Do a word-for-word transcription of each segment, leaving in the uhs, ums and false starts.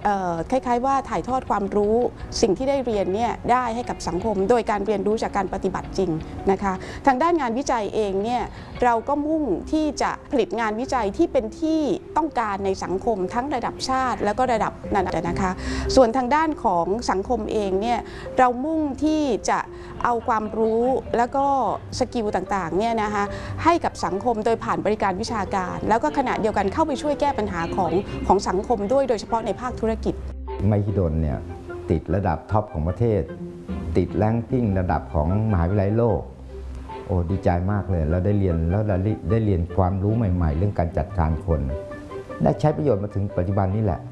คล้ายๆว่าถ่ายทอดความรู้สิ่งที่ได้เรียนเนี่ยได้ให้กับสังคมโดยการเรียนรู้จากการปฏิบัติจริงนะคะทางด้านงานวิจัยเองเนี่ยเราก็มุ่งที่จะผลิตงานวิจัยที่เป็นที่ต้องการในสังคมทั้งระดับชาติแล้วก็ระดับนานานะคะส่วนทางด้านของสังคมเองเนี่ยเรามุ่งที่จะเอาความรู้แล้วก็สกิลต่างๆเนี่ยนะคะให้กับสังคมโดยผ่านบริการวิชาการแล้วก็ขณะเดียวกันเข้าไปช่วยแก้ปัญหาของของสังคมด้วยโดยเฉพาะในภาคธุรกิจมหิดลเนี่ยติดระดับท็อปของประเทศติดแรงกิ้งระดับของมหาวิทยาลัยโลกโอ้ดีใจมากเลยเราได้เรียนแล้วเราได้เรียนความรู้ใหม่ๆเรื่องการจัดการคนได้ใช้ประโยชน์มาถึงปัจจุบันนี้แหละ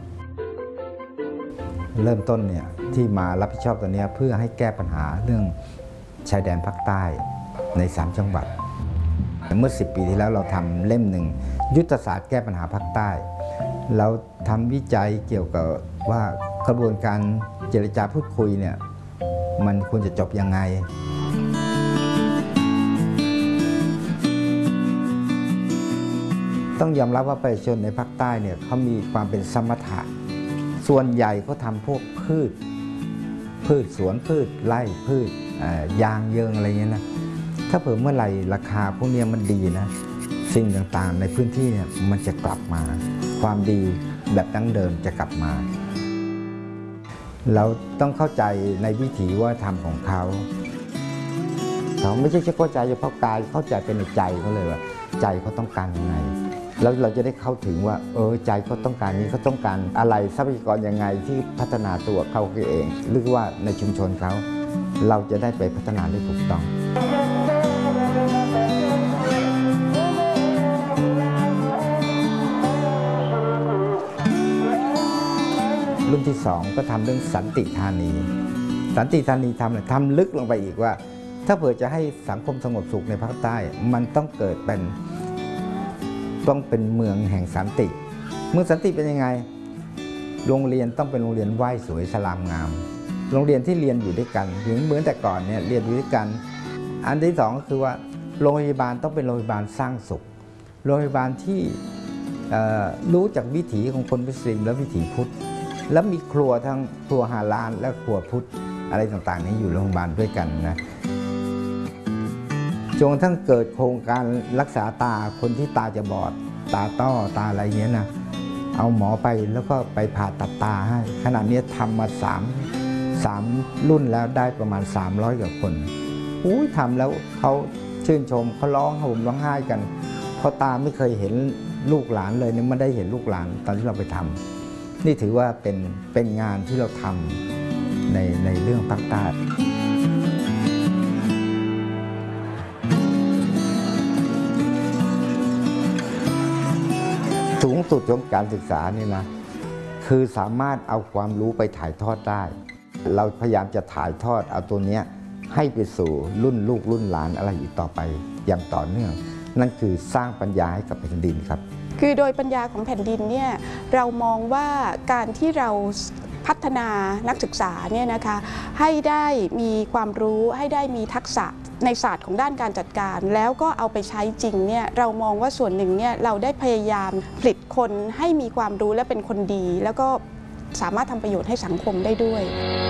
เริ่มต้นเนี่ยที่มารับผิดชอบตัวนี้เพื่อให้แก้ปัญหาเรื่องชายแดนภาคใต้ในสามจังหวัดเมื่อสิบปีที่แล้วเราทำเล่มหนึ่งยุทธศาสตร์แก้ปัญหาภาคใต้เราทำวิจัยเกี่ยวกับว่ากระบวนการเจรจาพูดคุยเนี่ยมันควรจะจบยังไงต้องยอมรับว่าประชาชนในภาคใต้เนี่ยเขามีความเป็นสมถะส่วนใหญ่เขาทำพวกพืชพืชสวนพืชไร่พืชยางเยิงอะไรเงี้ยนะถ้าเผื่อเมื่อไหร่ราคาพวกนี้มันดีนะสิ่งต่างๆในพื้นที่เนี่ยมันจะกลับมาความดีแบบดั้งเดิมจะกลับมาเราต้องเข้าใจในวิถีวัฒนธรรมของเขาเขาไม่ใช่แค่เข้าใจเฉพาะกายเข้าใจเป็นในใจเขาเลยว่าใจเขาต้องการยังไงแล้วเราจะได้เข้าถึงว่าเออใจเขาต้องการนี้เขาต้องการอะไรทรัพยากรยังไงที่พัฒนาตัวเขาเองหรือว่าในชุมชนเขาเราจะได้ไปพัฒนาได้ถูกต้องรุ่นที่สองก็ทำเรื่องสันติธานีสันติธานีทำอะไรทำลึกลงไปอีกว่าถ้าเผื่อจะให้สังคมสงบสุขในภาคใต้มันต้องเกิดเป็นต้องเป็นเมืองแห่งสันติเมืองสันติเป็นยังไงโรงเรียนต้องเป็นโรงเรียนไหว้สวยสลามงามโรงเรียนที่เรียนอยู่ด้วยกันถึงเหมือนแต่ก่อนเนี่ยเรียนอยู่ด้วยกันอันที่สองก็คือว่าโรงพยาบาลต้องเป็นโรงพยาบาลสร้างสุขโรงพยาบาลที่รู้จากวิถีของคนมุสลิมและวิถีพุทธแล้วมีครัวทั้งครัวฮาลาลและครัวพุทธอะไรต่างๆนี้อยู่โรงพยาบาลด้วยกันนะจนทั้งเกิดโครงการรักษาตาคนที่ตาจะบอดตาต้อตาอะไรเงี้ยนะเอาหมอไปแล้วก็ไปผ่าตัดตาให้ขณะนี้ทำมาสามสามรุ่นแล้วได้ประมาณสามร้อยกว่าคนอุ้ยทำแล้วเขาชื่นชมเขาร้องห่มร้องไห้กันเพราะตาไม่เคยเห็นลูกหลานเลยเนี่ยไม่ได้เห็นลูกหลานตอนที่เราไปทำนี่ถือว่าเป็นเป็นงานที่เราทำในในเรื่องภาคใต้สูงสุดของการศึกษานี่นะคือสามารถเอาความรู้ไปถ่ายทอดได้เราพยายามจะถ่ายทอดเอาตัวนี้ให้ไปสู่รุ่นลูกรุ่นหลานอะไรอีกต่อไปอย่างต่อเนื่องนั่นคือสร้างปัญญาให้กับแผ่นดินครับคือโดยปัญญาของแผ่นดินเนี่ยเรามองว่าการที่เราพัฒนานักศึกษาเนี่ยนะคะให้ได้มีความรู้ให้ได้มีทักษะในศาสตร์ของด้านการจัดการแล้วก็เอาไปใช้จริงเนี่ยเรามองว่าส่วนหนึ่งเนี่ยเราได้พยายามผลิตคนให้มีความรู้และเป็นคนดีแล้วก็สามารถทำประโยชน์ให้สังคมได้ด้วย